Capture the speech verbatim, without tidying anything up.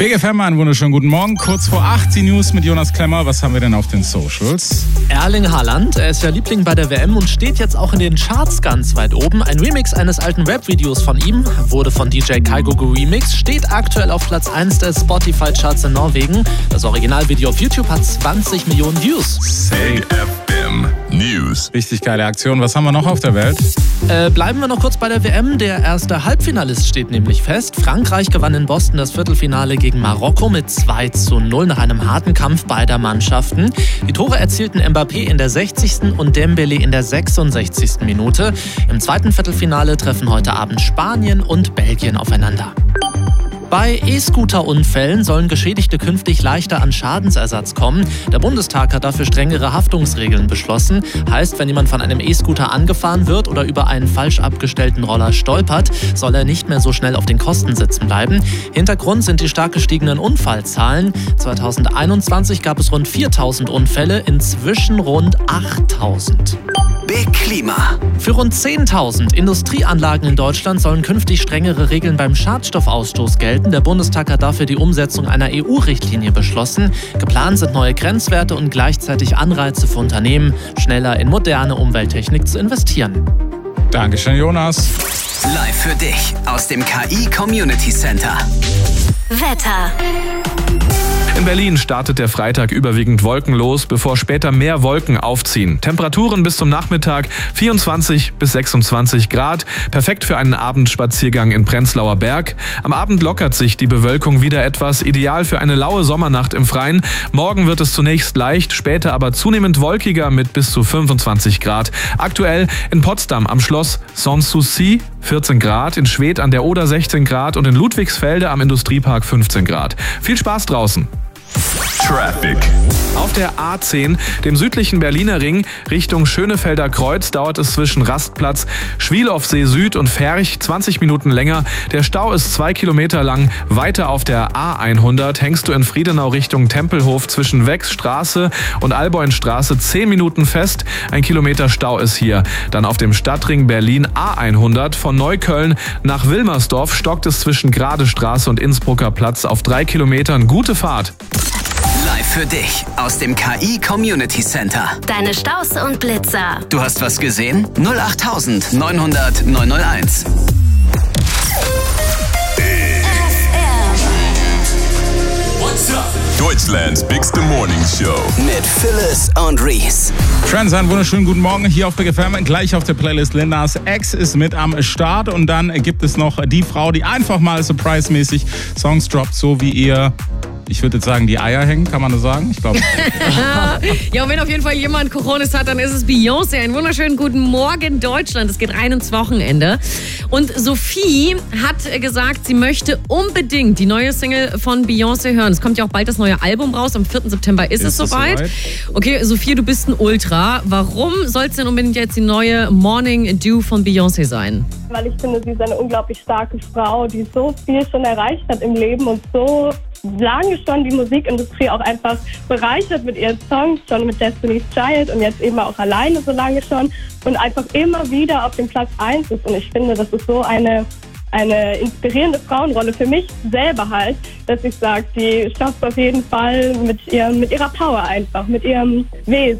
Big F M, einen wunderschönen guten Morgen. Kurz vor acht, die News mit Jonas Klemmer. Was haben wir denn auf den Socials? Erling Haaland, er ist ja Liebling bei der W M und steht jetzt auch in den Charts ganz weit oben. Ein Remix eines alten Rap-Videos von ihm wurde von D J Kygo geremixed, steht aktuell auf Platz eins der Spotify-Charts in Norwegen. Das Originalvideo auf YouTube hat zwanzig Millionen Views. Big F M News. Richtig geile Aktion. Was haben wir noch auf der Welt? Äh, bleiben wir noch kurz bei der W M. Der erste Halbfinalist steht nämlich fest. Frankreich gewann in Boston das Viertelfinale gegen Marokko mit zwei zu null nach einem harten Kampf beider Mannschaften. Die Tore erzielten Mbappé in der sechzigsten und Dembélé in der sechsundsechzigsten Minute. Im zweiten Viertelfinale treffen heute Abend Spanien und Belgien aufeinander. Bei E-Scooter-Unfällen sollen Geschädigte künftig leichter an Schadensersatz kommen. Der Bundestag hat dafür strengere Haftungsregeln beschlossen. Heißt, wenn jemand von einem E-Scooter angefahren wird oder über einen falsch abgestellten Roller stolpert, soll er nicht mehr so schnell auf den Kosten sitzen bleiben. Hintergrund sind die stark gestiegenen Unfallzahlen. zweitausendeinundzwanzig gab es rund viertausend Unfälle, inzwischen rund achttausend. Big Klima. Für rund zehntausend Industrieanlagen in Deutschland sollen künftig strengere Regeln beim Schadstoffausstoß gelten. Der Bundestag hat dafür die Umsetzung einer E U-Richtlinie beschlossen. Geplant sind neue Grenzwerte und gleichzeitig Anreize für Unternehmen, schneller in moderne Umwelttechnik zu investieren. Dankeschön, Jonas. Live für dich aus dem K I Community Center. Wetter. In Berlin startet der Freitag überwiegend wolkenlos, bevor später mehr Wolken aufziehen. Temperaturen bis zum Nachmittag vierundzwanzig bis sechsundzwanzig Grad. Perfekt für einen Abendspaziergang in Prenzlauer Berg. Am Abend lockert sich die Bewölkung wieder etwas. Ideal für eine laue Sommernacht im Freien. Morgen wird es zunächst leicht, später aber zunehmend wolkiger mit bis zu fünfundzwanzig Grad. Aktuell in Potsdam am Schloss Sanssouci vierzehn Grad, in Schwedt an der Oder sechzehn Grad und in Ludwigsfelde am Industriepark fünfzehn Grad. Viel Spaß draußen. Traffic. Auf der A zehn, dem südlichen Berliner Ring, Richtung Schönefelder Kreuz, dauert es zwischen Rastplatz Schwielowsee Süd und Ferch zwanzig Minuten länger. Der Stau ist zwei Kilometer lang. Weiter auf der A hundert hängst du in Friedenau Richtung Tempelhof zwischen Wechsstraße und Alboinstraße zehn Minuten fest. Ein Kilometer Stau ist hier. Dann auf dem Stadtring Berlin A hundert von Neukölln nach Wilmersdorf stockt es zwischen Gradestraße und Innsbrucker Platz auf drei Kilometern. Gute Fahrt. Live für dich aus dem K I Community Center. Deine Staus und Blitzer. Du hast was gesehen? null acht neunhundert neunhunderteins. Deutschlands Bigste Morning Show. Mit Phyllis und Reese. Friends, einen wunderschönen guten Morgen hier auf Big F M. Gleich auf der Playlist Lil Nas X ist mit am Start. Und dann gibt es noch die Frau, die einfach mal surprise-mäßig Songs droppt, so wie ihr... Ich würde jetzt sagen, die Eier hängen, kann man das sagen? Ich glaube. Ja, und wenn auf jeden Fall jemand Coronis hat, dann ist es Beyoncé. Einen wunderschönen guten Morgen, Deutschland. Es geht rein ins Wochenende. Und Sophie hat gesagt, sie möchte unbedingt die neue Single von Beyoncé hören. Es kommt ja auch bald das neue Album raus. Am vierten September ist, ist es soweit. soweit. Okay, Sophie, du bist ein Ultra. Warum soll es denn unbedingt jetzt die neue Morning Dew von Beyoncé sein? Weil ich finde, sie ist eine unglaublich starke Frau, die so viel schon erreicht hat im Leben und so lange schon die Musikindustrie auch einfach bereichert mit ihren Songs, schon mit Destiny's Child und jetzt eben auch alleine so lange schon und einfach immer wieder auf dem Platz eins ist. Und ich finde, das ist so eine, eine inspirierende Frauenrolle für mich selber halt, dass ich sage, die schafft auf jeden Fall mit, ihrem, mit ihrer Power einfach, mit ihrem Wesen.